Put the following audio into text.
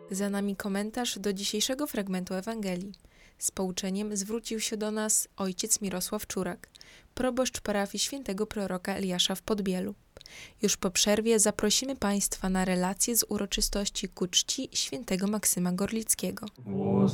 Za nami komentarz do dzisiejszego fragmentu Ewangelii. Z pouczeniem zwrócił się do nas ojciec Mirosław Czurak, proboszcz parafii świętego proroka Eliasza w Podbielu. Już po przerwie zaprosimy Państwa na relację z uroczystości ku czci świętego Maksyma Gorlickiego.